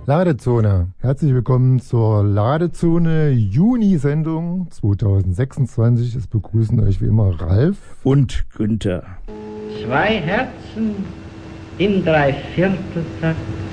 Ladezone. Herzlich willkommen zur Ladezone Juni-Sendung 2026. Es begrüßen euch wie immer Ralf und Günther. 2 Herzen in 3/4 Takt.